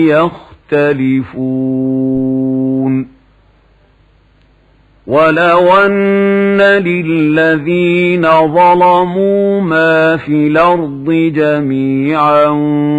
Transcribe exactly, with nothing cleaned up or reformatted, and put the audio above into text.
يختلفون ولو أن للذين ظلموا ما في الأرض جميعا